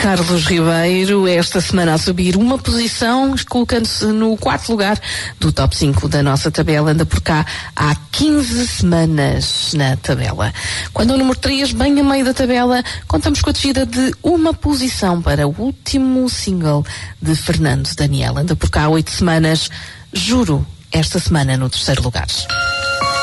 Carlos Ribeiro, esta semana a subir uma posição, colocando-se no 4º lugar do top 5 da nossa tabela. Anda por cá há 15 semanas na tabela. Quando o número 3, bem a meio da tabela, contamos com a descida de uma posição para o último single de Fernando Daniel. Anda por cá há 8 semanas, Juro, esta semana no 3º lugar.